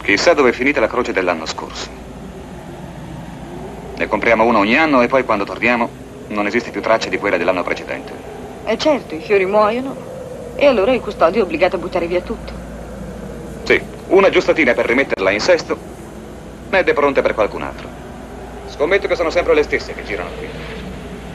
Chissà dove è finita la croce dell'anno scorso. Ne compriamo una ogni anno e poi quando torniamo non esiste più traccia di quella dell'anno precedente. E certo, i fiori muoiono e allora il custode è obbligato a buttare via tutto. Sì, una giustatina per rimetterla in sesto ed è pronta per qualcun altro. Scommetto che sono sempre le stesse che girano qui.